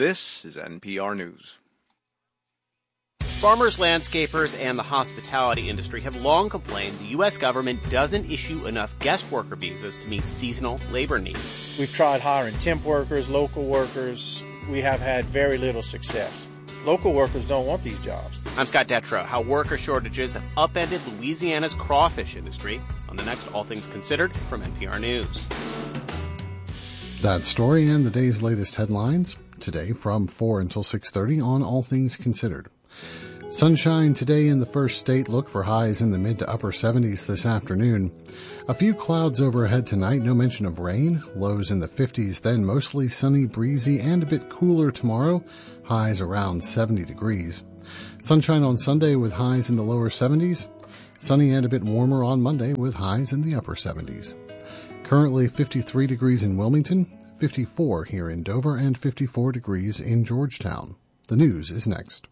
This is NPR News. Farmers, landscapers, and the hospitality industry have long complained the U.S. government doesn't issue enough guest worker visas to meet seasonal labor needs. We've tried hiring temp workers, local workers. We have had very little success. Local workers don't want these jobs. I'm Scott Detrow. How worker shortages have upended Louisiana's crawfish industry on the next All Things Considered from NPR News. That story and the day's latest headlines today from 4 until 6:30 on All Things Considered. Sunshine today in the first state. Look for highs in the mid to upper 70s this afternoon. A few clouds overhead tonight, no mention of rain. Lows in the 50s, then mostly sunny, breezy, and a bit cooler tomorrow. Highs around 70 degrees. Sunshine on Sunday with highs in the lower 70s. Sunny and a bit warmer on Monday with highs in the upper 70s. Currently 53 degrees in Wilmington, 54 here in Dover, and 54 degrees in Georgetown. The news is next.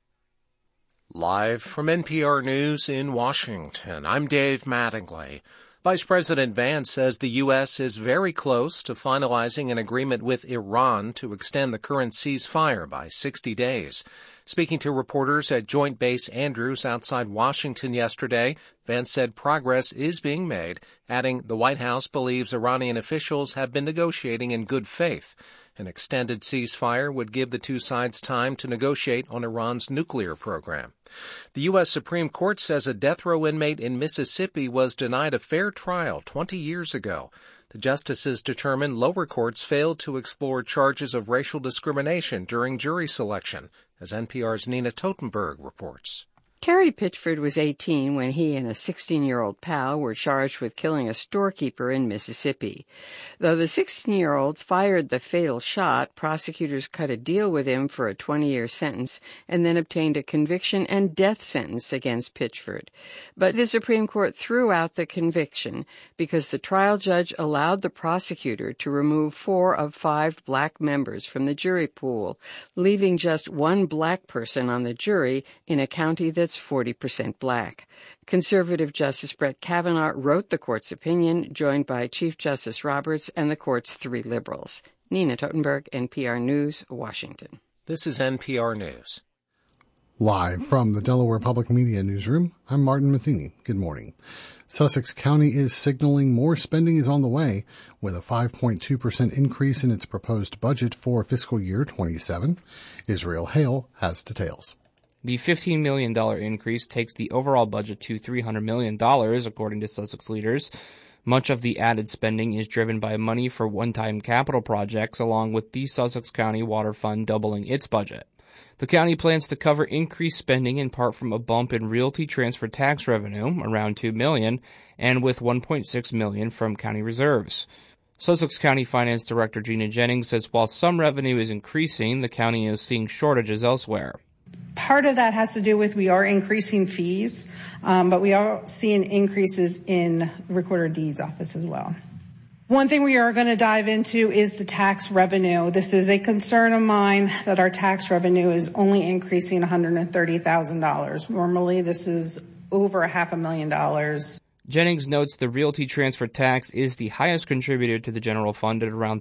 Live from NPR News in Washington, I'm Dave Mattingly. Vice President Vance says the U.S. is very close to finalizing an agreement with Iran to extend the current ceasefire by 60 days. Speaking to reporters at Joint Base Andrews outside Washington yesterday, Vance said progress is being made, adding the White House believes Iranian officials have been negotiating in good faith. An extended ceasefire would give the two sides time to negotiate on Iran's nuclear program. The U.S. Supreme Court says a death row inmate in Mississippi was denied a fair trial 20 years ago. The justices determined lower courts failed to explore charges of racial discrimination during jury selection, as NPR's Nina Totenberg reports. Terry Pitchford was 18 when he and a 16-year-old pal were charged with killing a storekeeper in Mississippi. Though the 16-year-old fired the fatal shot, prosecutors cut a deal with him for a 20-year sentence and then obtained a conviction and death sentence against Pitchford. But the Supreme Court threw out the conviction because the trial judge allowed the prosecutor to remove 4 of 5 black members from the jury pool, leaving just one black person on the jury in a county that's 40% black. Conservative Justice Brett Kavanaugh wrote the court's opinion, joined by Chief Justice Roberts and the court's 3 liberals. Nina Totenberg, NPR News, Washington. This is NPR News. Live from the Delaware Public Media Newsroom, I'm Martin Matheny. Good morning. Sussex County is signaling more spending is on the way, with a 5.2% increase in its proposed budget for fiscal year 27. Israel Hale has details. The $15 million increase takes the overall budget to $300 million, according to Sussex leaders. Much of the added spending is driven by money for one-time capital projects, along with the Sussex County Water Fund doubling its budget. The county plans to cover increased spending in part from a bump in realty transfer tax revenue, around $2 million, and with $1.6 million from county reserves. Sussex County Finance Director Gina Jennings says while some revenue is increasing, the county is seeing shortages elsewhere. Part of that has to do with we are increasing fees, but we are seeing increases in Recorder Deeds Office as well. One thing we are going to dive into is the tax revenue. This is a concern of mine that our tax revenue is only increasing $130,000. Normally, this is over $500,000. Jennings notes the realty transfer tax is the highest contributor to the general fund at around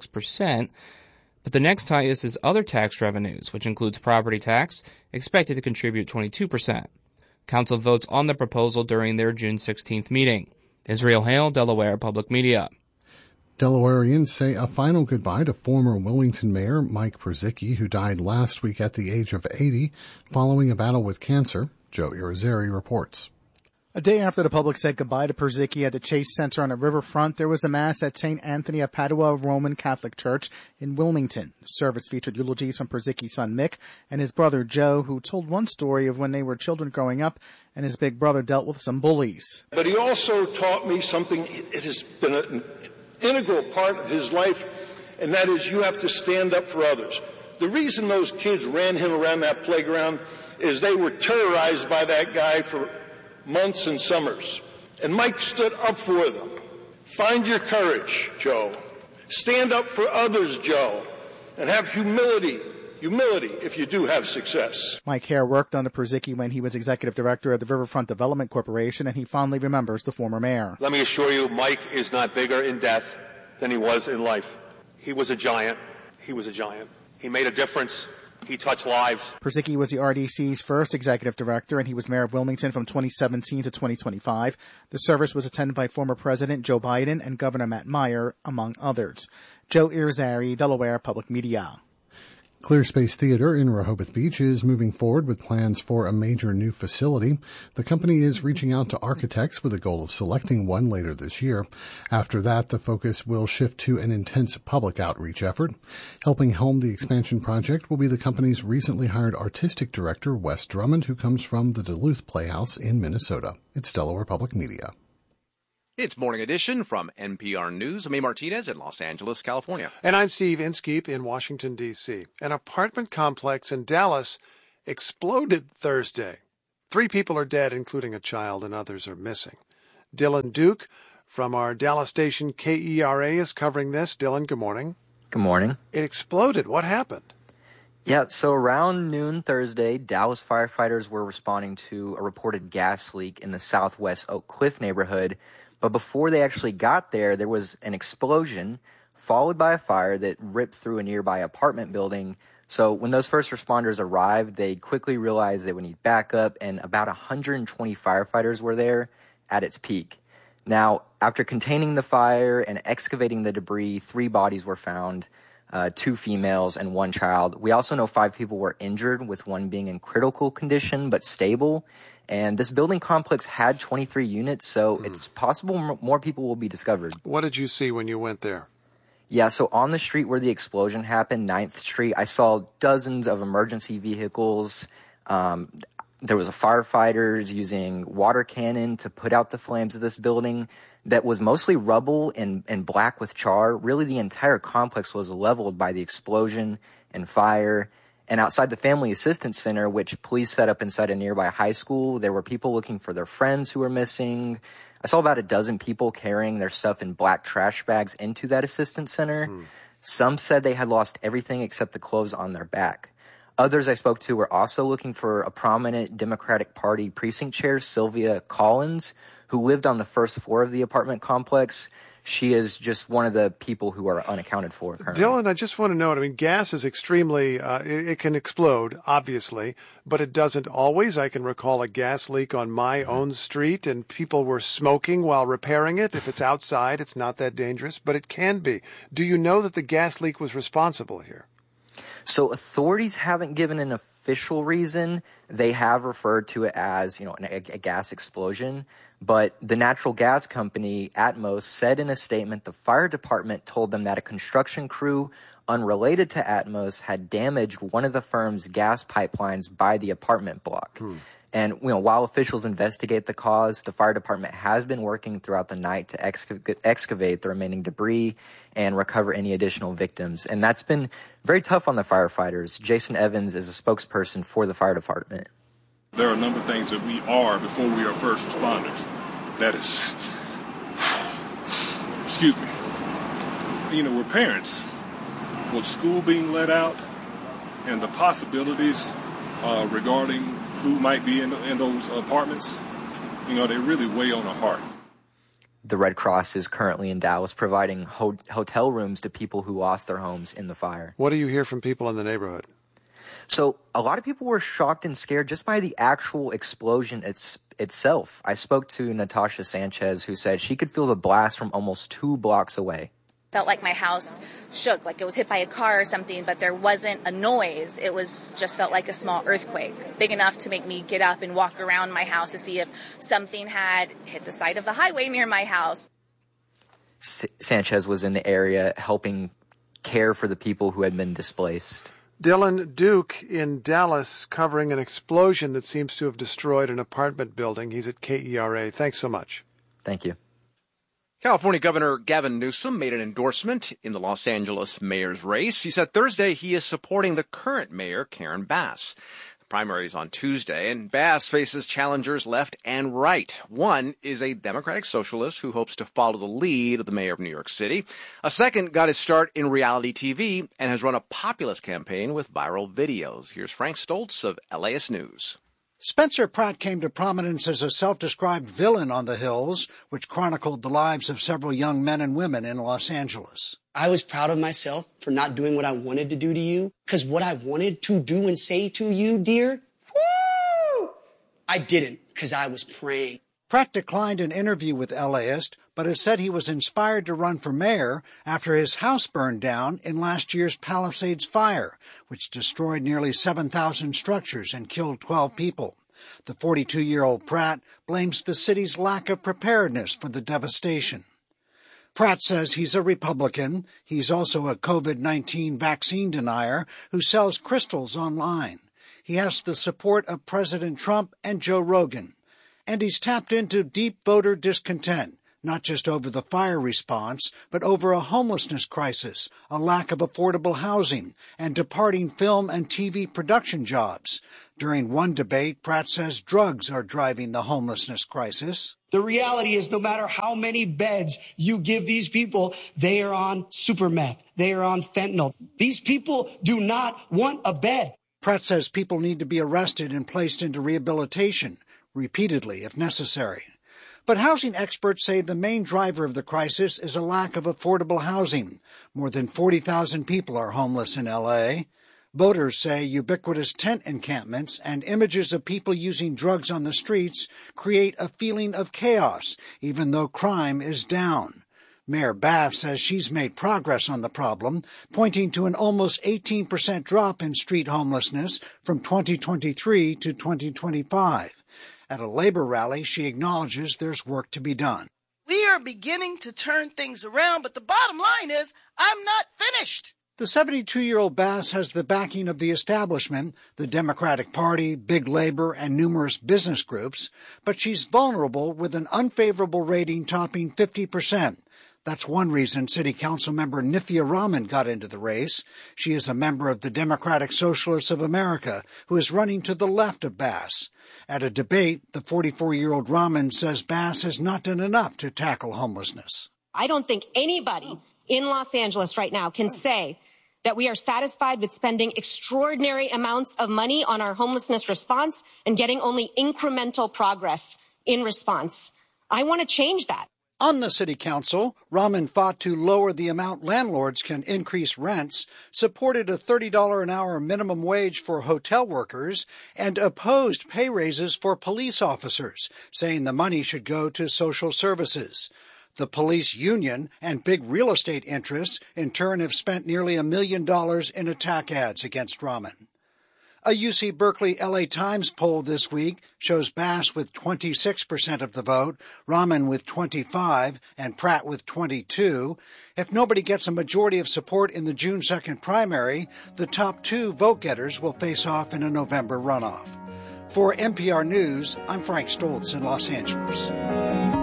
36%, but the next highest is other tax revenues, which includes property tax, expected to contribute 22%. Council votes on the proposal during their June 16th meeting. Israel Hale, Delaware Public Media. Delawareans say a final goodbye to former Wilmington Mayor Mike Purzycki, who died last week at the age of 80 following a battle with cancer. Joe Irizarry reports. A day after the public said goodbye to Purzycki at the Chase Center on the riverfront, there was a mass at St. Anthony of Padua Roman Catholic Church in Wilmington. The service featured eulogies from Purzycki's son Mick and his brother Joe, who told one story of when they were children growing up and his big brother dealt with some bullies. But he also taught me something. It has been an integral part of his life, and that is you have to stand up for others. The reason those kids ran him around that playground is they were terrorized by that guy for months and summers. And Mike stood up for them. Find your courage, Joe. Stand up for others, Joe. And have humility if you do have success. Mike Hare worked under Purzycki when he was executive director of the Riverfront Development Corporation, and he fondly remembers the former mayor. Let me assure you, Mike is not bigger in death than he was in life. He was a giant. He was a giant. He made a difference. He touched lives. Purzycki was the RDC's first executive director, and he was mayor of Wilmington from 2017 to 2025. The service was attended by former President Joe Biden and Governor Matt Meyer, among others. Joe Irizarry, Delaware Public Media. ClearSpace Theater in Rehoboth Beach is moving forward with plans for a major new facility. The company is reaching out to architects with a goal of selecting one later this year. After that, the focus will shift to an intense public outreach effort. Helping home the expansion project will be the company's recently hired artistic director, Wes Drummond, who comes from the Duluth Playhouse in Minnesota. It's Delaware Public Media. It's Morning Edition from NPR News. I'm A. Martinez in Los Angeles, California. And I'm Steve Inskeep in Washington, D.C. An apartment complex in Dallas exploded Thursday. 3 people are dead, including a child, and others are missing. Dylan Duke from our Dallas station KERA is covering this. Dylan, good morning. Good morning. It exploded. What happened? Yeah, so around noon Thursday, Dallas firefighters were responding to a reported gas leak in the southwest Oak Cliff neighborhood. But before they actually got there, there was an explosion followed by a fire that ripped through a nearby apartment building. So when those first responders arrived, they quickly realized they would need backup, and about 120 firefighters were there at its peak. Now, after containing the fire and excavating the debris, 3 bodies were found, 2 females and 1 child. We also know 5 people were injured, with 1 being in critical condition but stable. And this building complex had 23 units, so it's possible more people will be discovered. What did you see when you went there? Yeah, so on the street where the explosion happened, 9th Street, I saw dozens of emergency vehicles. There was firefighters using water cannon to put out the flames of this building that was mostly rubble and black with char. Really, the entire complex was leveled by the explosion and fire. And outside the Family Assistance Center, which police set up inside a nearby high school, there were people looking for their friends who were missing. I saw about a dozen people carrying their stuff in black trash bags into that assistance center. Some said they had lost everything except the clothes on their back. Others I spoke to were also looking for a prominent Democratic Party precinct chair, Sylvia Collins, who lived on the first floor of the apartment complex. She is just one of the people who are unaccounted for currently. Dylan, I just want to note, gas is extremely, it can explode, obviously, but it doesn't always. I can recall a gas leak on my own street, and people were smoking while repairing it. If it's outside, it's not that dangerous, but it can be. Do you know that the gas leak was responsible here? So authorities haven't given an official reason. They have referred to it as, a gas explosion. But the natural gas company, Atmos, said in a statement the fire department told them that a construction crew unrelated to Atmos had damaged one of the firm's gas pipelines by the apartment block. And, while officials investigate the cause, the fire department has been working throughout the night to excavate the remaining debris and recover any additional victims. And that's been very tough on the firefighters. Jason Evans is a spokesperson for the fire department. There are a number of things that we are before we are first responders. That is, excuse me. We're parents. With school being let out and the possibilities regarding who might be in those apartments, they really weigh on the heart. The Red Cross is currently in Dallas providing hotel rooms to people who lost their homes in the fire. What do you hear from people in the neighborhood? So a lot of people were shocked and scared just by the actual explosion itself. I spoke to Natasha Sanchez, who said she could feel the blast from almost 2 blocks away. Felt like my house shook, like it was hit by a car or something, but there wasn't a noise. It was just felt like a small earthquake, big enough to make me get up and walk around my house to see if something had hit the side of the highway near my house. Sanchez was in the area helping care for the people who had been displaced. Dylan Duke in Dallas covering an explosion that seems to have destroyed an apartment building. He's at KERA. Thanks so much. Thank you. California Governor Gavin Newsom made an endorsement in the Los Angeles mayor's race. He said Thursday he is supporting the current mayor, Karen Bass. The primary is on Tuesday, and Bass faces challengers left and right. One is a Democratic socialist who hopes to follow the lead of the mayor of New York City. A second got his start in reality TV and has run a populist campaign with viral videos. Here's Frank Stoltz of LAist News. Spencer Pratt came to prominence as a self-described villain on The Hills, which chronicled the lives of several young men and women in Los Angeles. I was proud of myself for not doing what I wanted to do to you, because what I wanted to do and say to you, dear, woo, I didn't, because I was praying. Pratt declined an interview with LAist, but has said he was inspired to run for mayor after his house burned down in last year's Palisades fire, which destroyed nearly 7,000 structures and killed 12 people. The 42-year-old Pratt blames the city's lack of preparedness for the devastation. Pratt says he's a Republican. He's also a COVID-19 vaccine denier who sells crystals online. He has the support of President Trump and Joe Rogan. And he's tapped into deep voter discontent, not just over the fire response, but over a homelessness crisis, a lack of affordable housing, and departing film and TV production jobs. During one debate, Pratt says drugs are driving the homelessness crisis. The reality is no matter how many beds you give these people, they are on super meth. They are on fentanyl. These people do not want a bed. Pratt says people need to be arrested and placed into rehabilitation, repeatedly if necessary. But housing experts say the main driver of the crisis is a lack of affordable housing. More than 40,000 people are homeless in L.A. Voters say ubiquitous tent encampments and images of people using drugs on the streets create a feeling of chaos, even though crime is down. Mayor Bass says she's made progress on the problem, pointing to an almost 18% drop in street homelessness from 2023 to 2025. At a labor rally, she acknowledges there's work to be done. We are beginning to turn things around, but the bottom line is I'm not finished. The 72-year-old Bass has the backing of the establishment, the Democratic Party, Big Labor, and numerous business groups, but she's vulnerable with an unfavorable rating topping 50%. That's one reason City Council member Nithya Raman got into the race. She is a member of the Democratic Socialists of America, who is running to the left of Bass. At a debate, the 44-year-old Raman says Bass has not done enough to tackle homelessness. I don't think anybody in Los Angeles right now can say that we are satisfied with spending extraordinary amounts of money on our homelessness response and getting only incremental progress in response. I want to change that. On the City Council, Raman fought to lower the amount landlords can increase rents, supported a $30 an hour minimum wage for hotel workers, and opposed pay raises for police officers, saying the money should go to social services. The police union and big real estate interests, in turn, have spent nearly $1 million in attack ads against Raman. A UC Berkeley LA Times poll this week shows Bass with 26% of the vote, Raman with 25%, and Pratt with 22%. If nobody gets a majority of support in the June 2nd primary, the top two vote-getters will face off in a November runoff. For NPR News, I'm Frank Stoltz in Los Angeles.